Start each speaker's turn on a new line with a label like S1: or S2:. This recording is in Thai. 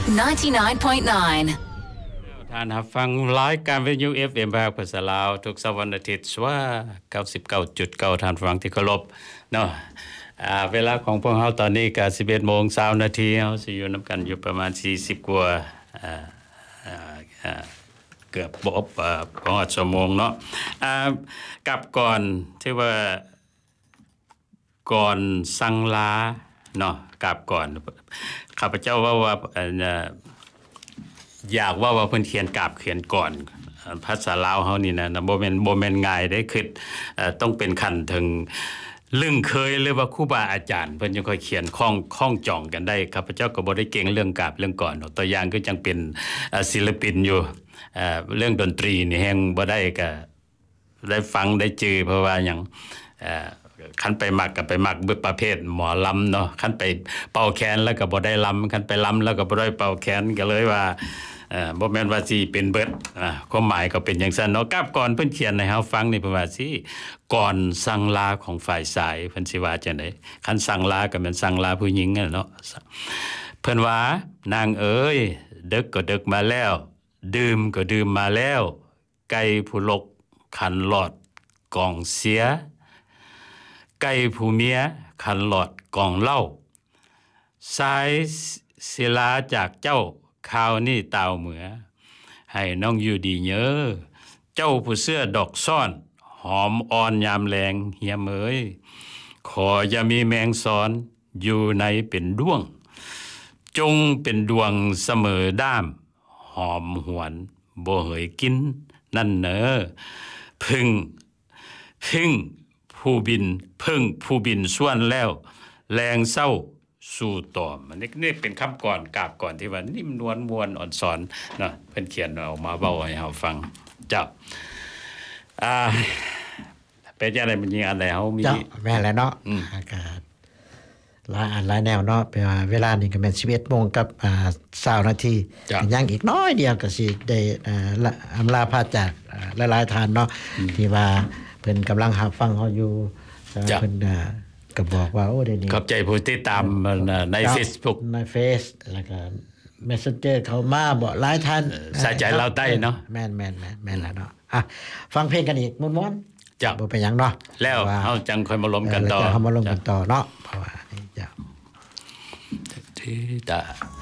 S1: ท่านรับฟังรายการวิทยุ FM ภาคภาษาลาวทุกเสาร์วันอาทิตย์ว่า 99.9 ท่านฟังที่เคารพเนาะเวลาของพวกเฮาตอนนี้ก็ 11:20 น.เฮาสิอยู่นํกันอยู่ประมาณ40กว่าเกือบบ่ฮอดชั่วโมงเนาะกลับก่อนที่ว่าก่อนสั่งลาเนาะกลับก่อนข้าพเจ้าว่าอยากว่าเพิ่นเขียนกราบเขียนก่อนภาษาลาวเฮานี่นะบ่แม่นง่ายได้คิดต้องเป็นขั้นถึงลึงเคยหรือว่าครูบาอาจารย์เพิ่นยังค่อยเขียนคล้องจองกันได้ข้าพเจ้าก็บ่ได้เก่งเรื่องกราบเรื่องก่อนตัวอย่างคือจังเป็นศิลปินอยู่เรื่องดนตรีนี่แฮงบ่ได้ก็ได้ฟังได้จื้อเพราะว่าหยังคันไปมักก็ไปมักประเภทหมอลำเนาะคันไปเป่าแคนแล้วก็บ่ได้ลำคันไปลำแล้วก็บ่ได้เป่าแคนก็เลยว่าบ่แม่นว่าสิเป็นเบิดความหมายก็เป็นจังซั่นเนาะกลับก่อนเพิ่นเขียนให้เฮาฟังนี่เพิ่นว่าสิก่อนสั่งลาของฝ่ายชายเพิ่นสิว่าจังได๋คันสั่งลาก็แม่นสั่งลาผู้หญิงเนาะเพิ่นว่านางเอ๋ยดึกก็ดึกมาแล้วดื่มก็ดื่มมาแล้วไก่ผู้ลกขันหลอดกองเสียไก่ผู้เมียขันหลอดกองเหล้าสายศิลาจากเจ้าข่าวนี่ตาวเหมือให้น้องอยู่ดีเยอเจ้าผู้เสื้อดอกซ่อนหอมอ่อนยามแรงเฮียเมยขออย่ามีแมงซ้อนอยู่ในเป็นด้วงจงเป็นดวงเสมอด้ามหอมหวนบ่เหยกินนั่นเนอพึ่งผู้บินส่วนแล้วแรงเศร้าสู่ต่อมันนี่เป็นคำก่อนกราบก่อนที่ว่านิ่มนวลมวลอ่อนสอนเนาะเพิ่นเขียนออกมาเว้าให้เฮาฟังเจ้าเป็นจังได๋มันยิงอันใดเฮามี
S2: แม่นแล้วเนาะอากาศหลายแนวเนาะเวลานี่ก็แม่น 11:00 นกับ20 นาทียังอีกน้อยเดียวก็สิได้อำลาพาจากหลายๆท่านเนาะที่ว่าเพิ่นกำลังรับฟังเฮาอยู่เพิ่นก็บอกว่าโอ้เดี๋ยวนี้
S1: ขอบใจผู้ติดตามใน Facebook
S2: ในเฟซแล้วก็ Messenger เข้ามาบ่หลายท่าน
S1: สายใจลาวใต้เนาะ
S2: แม่นแล้วเนาะฟังเพลงกันอีกม่วนๆ
S1: จ้ะ
S2: บ่เป็นหยังเนาะ
S1: แล้วเฮาจังค่อยมาล้มกันต่อ
S2: เฮามาล้มกันต่อเนาะเพราะว่านี่จ้ะ
S1: ที่